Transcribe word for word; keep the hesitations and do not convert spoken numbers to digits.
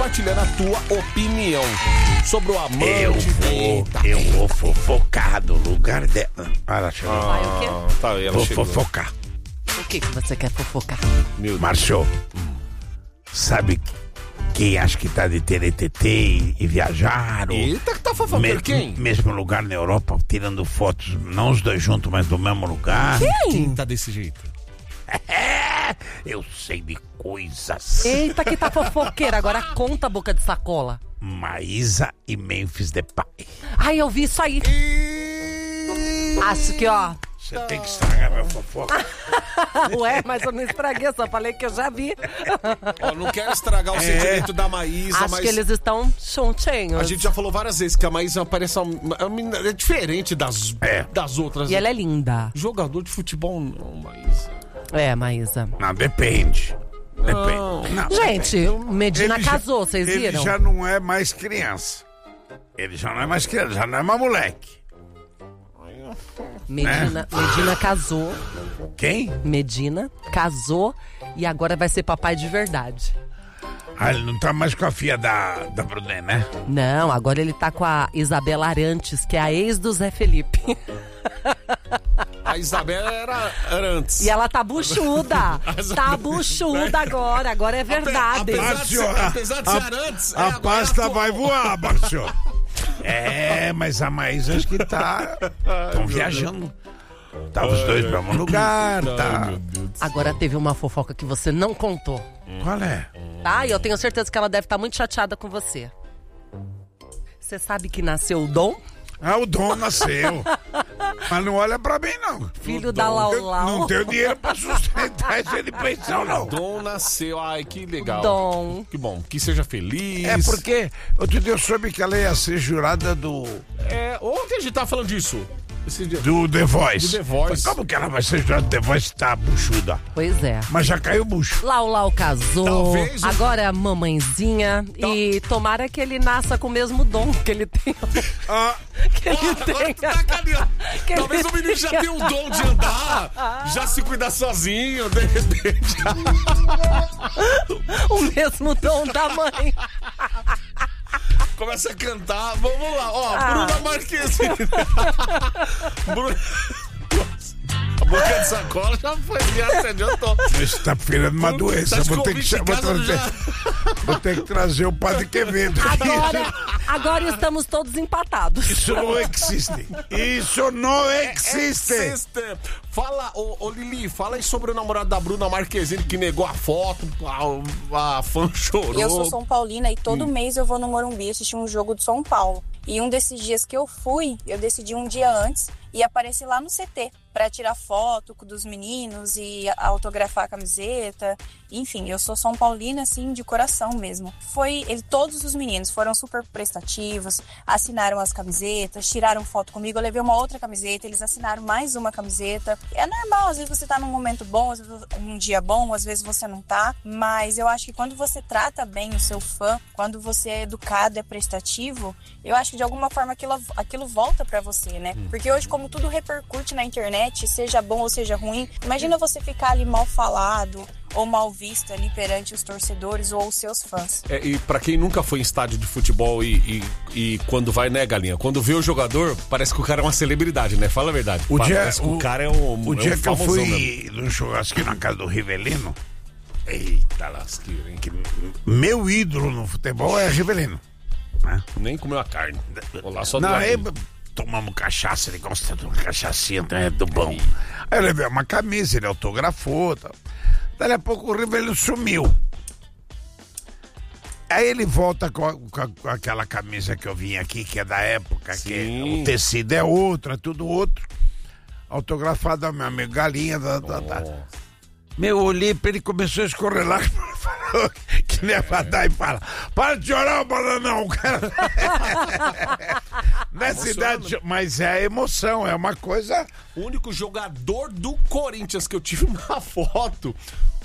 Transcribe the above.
compartilhando a tua opinião sobre o amante. Eu vou, Eita. eu vou fofocar do lugar dela. Ah, ela chegou. Ah, Vai o quê? tá, ela Vou chegou. fofocar. O que, que você quer fofocar? Meu Deus. Márcio, sabe quem acha que tá de teretetê e, e viajaram? Eita, que tá fofocando Me- quem? Mesmo lugar na Europa, tirando fotos, não os dois juntos, mas do mesmo lugar. Quem tá desse jeito? É, eu sei de coisas. Eita, que tá fofoqueira. Agora conta a boca de sacola. Maísa e Memphis Depay. Ai, eu vi isso aí. Acho que, ó. Você tem que estragar meu fofoca. Ué, mas eu não estraguei, só falei que eu já vi. Ó, não quero estragar o sentimento da Maísa, Acho mas que eles estão chuntinhos. a gente já falou várias vezes que a Maísa parece uma, uma menina- é diferente das, É. das outras. E ela é linda. Jogador de futebol não, Maísa. É, Maísa. Não, depende. Depende. Não, Gente, o Medina Ele já- casou, vocês ele viram? já não é mais criança. Ele já não é mais criança, já não é mais moleque. Medina, Medina casou. Quem? Medina casou e agora vai ser papai de verdade. Ah, ele não tá mais com a filha da, da Brunet, né? Não, agora ele tá com a Isabela Arantes, que é a ex do Zé Felipe. A Isabela era, era antes. E ela tá buchuda. Tá buchuda agora. Agora é verdade. Apesar de ser, Márcio, a- apesar de a- ser antes, A é, agora pasta é atual. vai voar, Márcio. É, mas a Maísa acho que tá... Estão viajando. Tá os dois no mesmo lugar, tá... Ai, meu Deus. Agora teve uma fofoca que você não contou. Qual é? Tá? E eu tenho certeza que ela deve estar muito chateada com você. Você sabe que nasceu o Dom? Ah, o Dom nasceu. Mas não olha pra mim, não. Filho da Eu Laulau. não tenho dinheiro pra sustentar esse de pensão, não. Dom nasceu. Ai, que legal. Dom. Que bom. Que seja feliz. É porque outro dia eu soube que ela ia ser jurada do, É, ontem a gente tava falando disso. Esse dia. do The Voice. Do The Voice. Como que ela vai ser jurada do The Voice se tá buchuda? Pois é. Mas já caiu o bucho. Lau Lau casou, Talvez o- agora é a mamãezinha. E tomara que ele nasça com o mesmo dom que ele tem. Ah, Que ele Agora tu tenha. tá caminhando. Que Talvez ele o menino já tenha. tenha o dom de andar, já se cuidar sozinho, de repente. O mesmo dom da mãe. Começa a cantar. Vamos lá, ó, Ah. Bruna Marquezine. Bruna... A boca de sacola já foi, já adiantou. isso tá virando uma doença. Tá Vou ter, que, vou, desconvicado trazer, já. vou ter que trazer o Padre Quevedo. Agora, agora estamos todos empatados. Isso não existe. Isso não existe. Existe. Fala, ô, ô Lili, fala aí sobre o namorado da Bruna Marquezine que negou a foto, a, a fã chorou. Eu sou São Paulina e todo mês eu vou no Morumbi assistir um jogo do São Paulo. E um desses dias que eu fui, eu decidi um dia antes e apareci lá no C T para tirar foto dos meninos e autografar a camiseta. Enfim, eu sou São Paulina, assim, de coração mesmo. Foi, ele, todos os meninos foram super prestativos, assinaram as camisetas, tiraram foto comigo, eu levei uma outra camiseta, eles assinaram mais uma camiseta. É normal, às vezes você tá num momento bom, às vezes um dia bom, às vezes você não tá, mas eu acho que quando você trata bem o seu fã, quando você é educado, é prestativo, eu acho que de alguma forma aquilo, aquilo volta pra você, né? Porque hoje, como tudo repercute na internet, seja bom ou seja ruim, imagina você ficar ali mal falado ou mal visto ali perante os torcedores ou os seus fãs. É, e pra quem nunca foi em estádio de futebol e, e, e quando vai, né, Galinha? Quando vê o jogador, parece que o cara é uma celebridade, né? Fala a verdade. O dia- parece que o, o- cara é um O é dia um que eu famosão fui mesmo. num churrasquinho na casa do Rivelino, Eita lasqueira, hein? que meu ídolo no futebol é Rivelino. Né? Nem comeu a carne. Vou lá só do Não, lado. aí tomamos cachaça, ele gosta de uma cachaçinha, né, do bom. Aí eu levei uma camisa, ele autografou. Tal. Daí a pouco o Rivelino sumiu. Aí ele volta com, a- com a- com aquela camisa que eu vim aqui, que é da época, que é- Sim. o tecido é outro, é tudo outro. Autografado ao meu amigo Galinha. Da, da, da. Meu, eu olhei pra ele, começou a escorrer lá, falou que nem pra dar e fala: para de chorar, bananão, cara. Nessa idade, mas é a emoção, é uma coisa. O único jogador do Corinthians que eu tive uma foto,